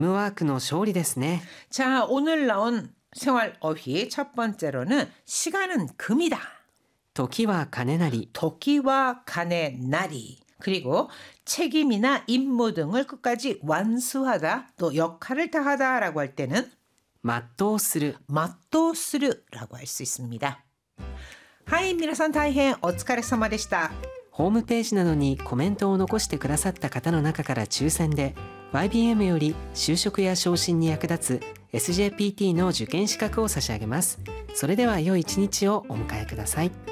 ムワークの勝利ですね。 자, 오늘 나온 생활 어휘 첫 번째로는 시간은 금이다. 時は金なり 도끼와 간의 날이. 그리고 책임이나 임무 등을 끝까지 완수하다, 또 역할을 다하다라고 할 때는 全うする 맞도스르라고 할 수 있습니다. 하이, 皆さん大変お疲れ様でした。 ホームページなどにコメントを残してくださった方の中から抽選で YBM より就職や昇進に役立つ SJPT の受験資格を差し上げます。それでは良い一日をお迎えください。